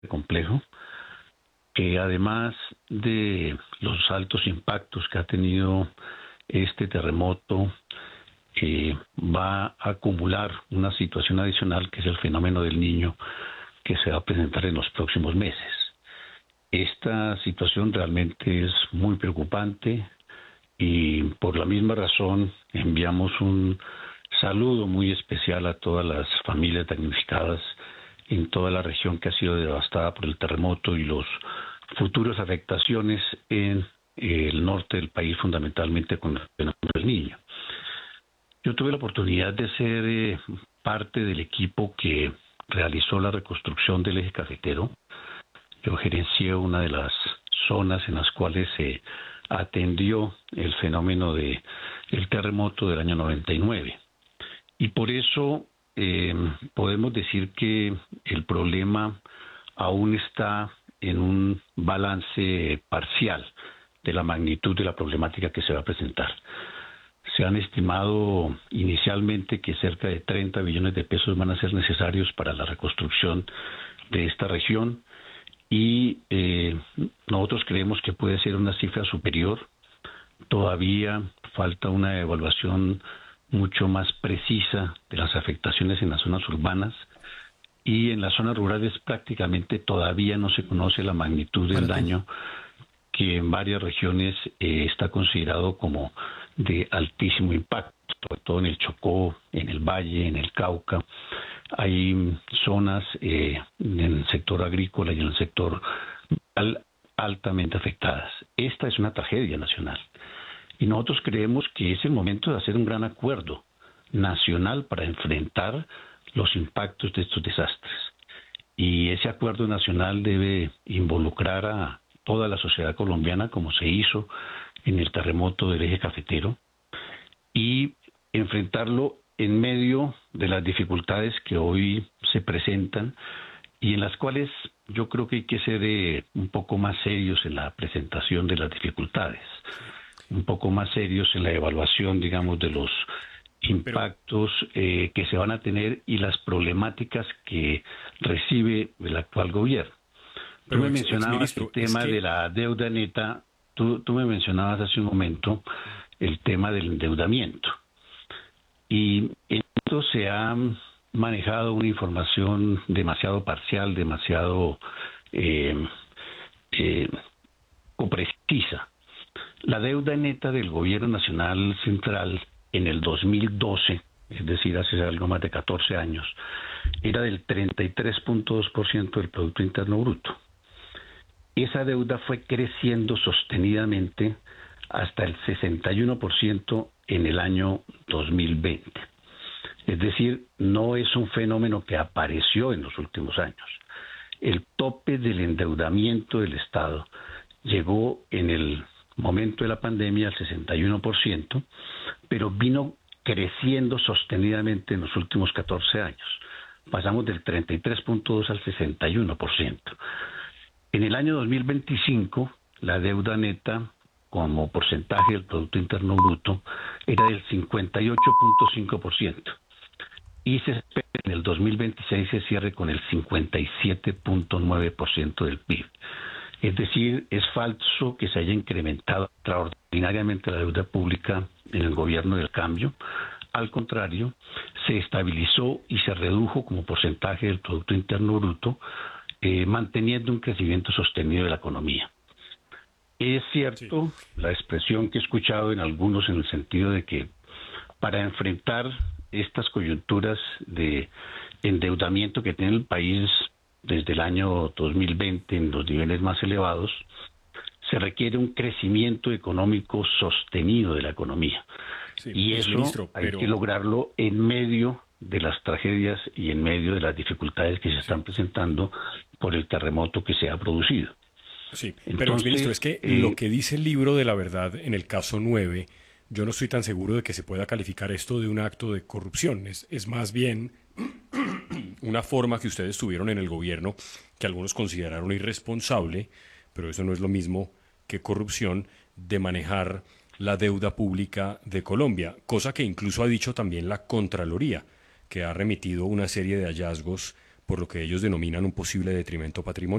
complejo, que además de los altos impactos que ha tenido este terremoto, va a acumular una situación adicional que es el fenómeno del Niño que se va a presentar en los próximos meses. Esta situación realmente es muy preocupante y por la misma razón enviamos un saludo muy especial a todas las familias damnificadas en toda la región que ha sido devastada por el terremoto y los futuras afectaciones en el norte del país, fundamentalmente con el fenómeno del Niño. Yo tuve la oportunidad de ser parte del equipo que realizó la reconstrucción del eje cafetero. Yo gerencié una de las zonas en las cuales se atendió el fenómeno del terremoto del año 99. Y por eso podemos decir que el problema aún está en un balance parcial de la magnitud de la problemática que se va a presentar. Se han estimado inicialmente que cerca de 30 billones de pesos van a ser necesarios para la reconstrucción de esta región y nosotros creemos que puede ser una cifra superior. Todavía falta una evaluación mucho más precisa de las afectaciones en las zonas urbanas y en las zonas rurales prácticamente todavía no se conoce la magnitud del daño que en varias regiones está considerado como de altísimo impacto, sobre todo en el Chocó, en el Valle, en el Cauca. Hay zonas en el sector agrícola y en el sector rural altamente afectadas. Esta es una tragedia nacional. Y nosotros creemos que es el momento de hacer un gran acuerdo nacional para enfrentar los impactos de estos desastres. Y ese acuerdo nacional debe involucrar a toda la sociedad colombiana, como se hizo en el terremoto del eje cafetero, y enfrentarlo en medio de las dificultades que hoy se presentan y en las cuales yo creo que hay que ser un poco más serios en la presentación de las dificultades, un poco más serios en la evaluación, digamos, de los impactos que se van a tener y las problemáticas que recibe el actual gobierno. Tú me mencionabas el tema de la deuda neta, tú me mencionabas hace un momento el tema del endeudamiento. Y en esto se ha manejado una información demasiado parcial, demasiado precisa. La deuda neta del gobierno nacional central en el 2012, es decir, hace algo más de 14 años, era del 33.2% del Producto Interno Bruto. Esa deuda fue creciendo sostenidamente hasta el 61% en el año 2020. Es decir, no es un fenómeno que apareció en los últimos años. El tope del endeudamiento del Estado llegó en el momento de la pandemia al 61%, pero vino creciendo sostenidamente en los últimos 14 años. Pasamos del 33.2 al 61%. En el año 2025, la deuda neta como porcentaje del Producto Interno Bruto era del 58.5%. Y se espera que en el 2026 se cierre con el 57.9% del PIB. Es decir, es falso que se haya incrementado extraordinariamente la deuda pública en el gobierno del cambio. Al contrario, se estabilizó y se redujo como porcentaje del Producto Interno Bruto, manteniendo un crecimiento sostenido de la economía. Es cierto la expresión que he escuchado en algunos en el sentido de que para enfrentar estas coyunturas de endeudamiento que tiene el país desde el año 2020 en los niveles más elevados, se requiere un crecimiento económico sostenido de la economía. Sí, y eso hay que lograrlo en medio de las tragedias y en medio de las dificultades que se están presentando por el terremoto que se ha producido. Sí, pero ministro, es que lo que dice el libro de la verdad en el caso 9, yo no estoy tan seguro de que se pueda calificar esto de un acto de corrupción. Es más bien una forma que ustedes tuvieron en el gobierno que algunos consideraron irresponsable, pero eso no es lo mismo que corrupción, de manejar la deuda pública de Colombia, cosa que incluso ha dicho también la Contraloría, que ha remitido una serie de hallazgos por lo que ellos denominan un posible detrimento patrimonial.